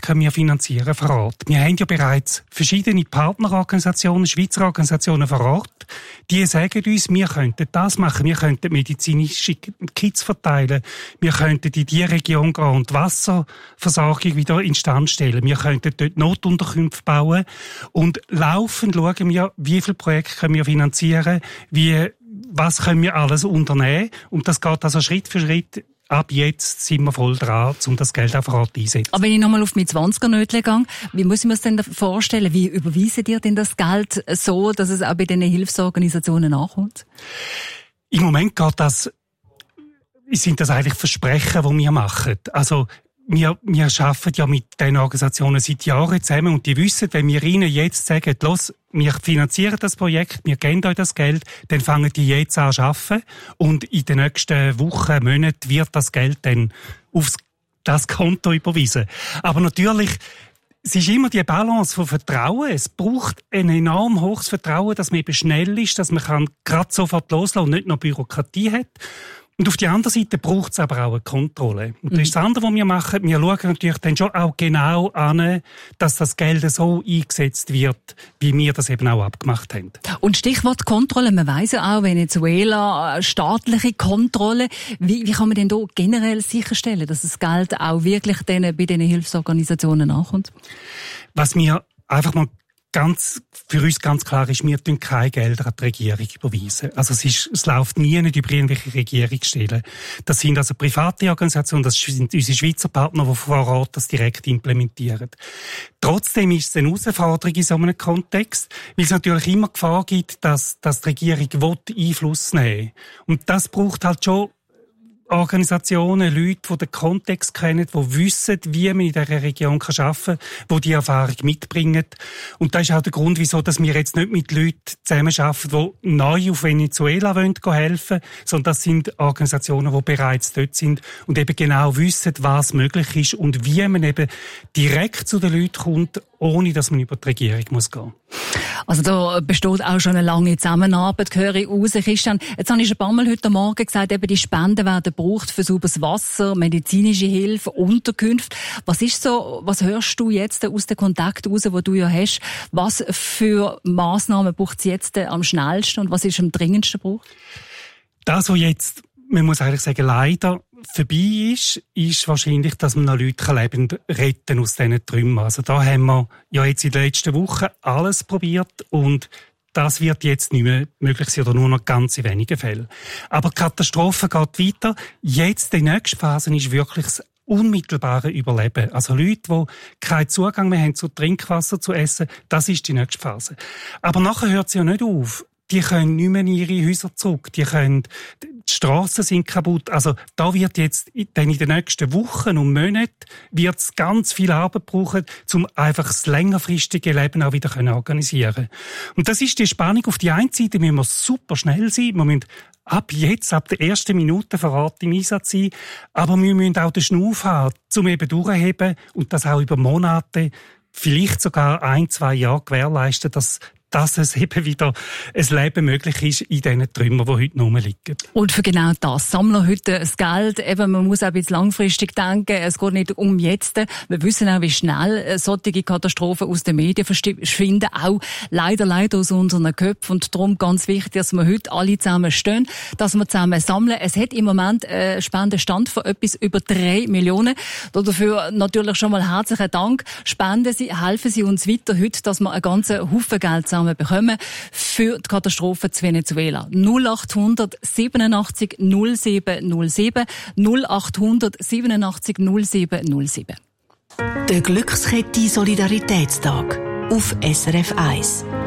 können wir finanzieren vor Ort. Wir haben ja bereits verschiedene Partnerorganisationen, Schweizer Organisationen vor Ort, die sagen uns, wir könnten das machen, wir könnten medizinische Kits verteilen, wir könnten in die Region gehen und die Wasserversorgung wieder instand stellen, wir könnten dort Notunterkünfte bauen und laufend schauen wir, wie viele Projekte können wir finanzieren, was können wir alles unternehmen, und das geht also Schritt für Schritt. Ab jetzt sind wir voll dran, um das Geld auch vor Ort einzusetzen. Aber wenn ich nochmal auf mein 20er-Nötchen gehe, wie muss ich mir das denn vorstellen? Wie überweisen ihr denn das Geld so, dass es auch bei diesen Hilfsorganisationen ankommt? Im Moment sind das eigentlich Versprechen, die wir machen. Also, wir arbeiten ja mit diesen Organisationen seit Jahren zusammen und die wissen, wenn wir ihnen jetzt sagen, los, wir finanzieren das Projekt, wir geben euch das Geld, dann fangen die jetzt an zu arbeiten und in den nächsten Wochen, Monaten wird das Geld dann auf das Konto überwiesen. Aber natürlich, es ist immer die Balance von Vertrauen. Es braucht ein enorm hohes Vertrauen, dass man eben schnell ist, dass man gerade sofort loslassen und nicht noch Bürokratie hat. Und auf der anderen Seite braucht es aber auch eine Kontrolle. Und das ist das andere, was wir machen. Wir schauen natürlich dann schon auch genau an, dass das Geld so eingesetzt wird, wie wir das eben auch abgemacht haben. Und Stichwort Kontrolle. Man weiss ja auch, Venezuela, staatliche Kontrolle. Wie kann man denn da generell sicherstellen, dass das Geld auch wirklich bei diesen Hilfsorganisationen ankommt? Was wir einfach mal für uns ganz klar ist, wir tun keine Gelder an die Regierung überweisen. Also es läuft nie nicht über irgendwelche Regierungsstellen. Das sind also private Organisationen, das sind unsere Schweizer Partner, die vor Ort das direkt implementieren. Trotzdem ist es eine Herausforderung in so einem Kontext, weil es natürlich immer Gefahr gibt, dass die Regierung Einfluss nehmen will. Und das braucht halt schon Organisationen, Leute, die den Kontext kennen, die wissen, wie man in dieser Region arbeiten kann, die die Erfahrung mitbringen. Und das ist auch der Grund, wieso dass wir jetzt nicht mit Leuten zusammenarbeiten, die neu auf Venezuela helfen wollen, sondern das sind Organisationen, die bereits dort sind und eben genau wissen, was möglich ist und wie man eben direkt zu den Leuten kommt, ohne dass man über die Regierung gehen muss. Also da besteht auch schon eine lange Zusammenarbeit, höre ich raus. Christian, jetzt habe ich schon ein paar Mal heute Morgen gesagt, eben die Spenden werden gebraucht für sauberes Wasser, medizinische Hilfe, Unterkünfte. Was hörst du jetzt aus den Kontakten raus, die du ja hast? Was für Massnahmen braucht es jetzt am schnellsten und was ist am dringendsten gebraucht? Das, was jetzt, man muss eigentlich sagen, leider vorbei ist wahrscheinlich, dass man noch Leute lebend retten aus diesen Trümmern. Also da haben wir ja jetzt in den letzten Wochen alles probiert und das wird jetzt nicht mehr möglich sein oder nur noch ganz in wenigen Fällen. Aber die Katastrophe geht weiter. Jetzt, die nächste Phase ist wirklich das unmittelbare Überleben. Also Leute, die keinen Zugang mehr haben zu Trinkwasser, zu Essen, das ist die nächste Phase. Aber nachher hört es ja nicht auf. Die können nicht mehr in ihre Häuser zurück. Die Strassen sind kaputt. Also da wird jetzt dann in den nächsten Wochen und Monaten wird's ganz viel Arbeit brauchen, um einfach das längerfristige Leben auch wieder organisieren. Und das ist die Spannung. Auf die einen Seite müssen wir super schnell sein. Wir müssen ab der ersten Minute vor Ort im Einsatz sein. Aber wir müssen auch den Schnuff haben, um eben durchzuheben und das auch über Monate, vielleicht sogar 1-2 Jahre gewährleisten, dass es eben wieder ein Leben möglich ist in diesen Trümmern, die heute rumliegen. Und für genau das sammeln wir heute das Geld. Eben, man muss auch ein bisschen langfristig denken. Es geht nicht um jetzt. Wir wissen auch, wie schnell solche Katastrophen aus den Medien verschwinden. Auch leider aus unseren Köpfen. Und darum ganz wichtig, dass wir heute alle zusammen stehen, dass wir zusammen sammeln. Es hat im Moment einen Spendenstand von etwas über 3 Millionen. Dafür natürlich schon mal herzlichen Dank. Spenden Sie, helfen Sie uns weiter heute, dass wir einen ganzen Haufen Geld zusammen bekommen für die Katastrophe zu Venezuela. 0800 87 07 07 0800 87 07 07. Der Glückskette Solidaritätstag auf SRF 1.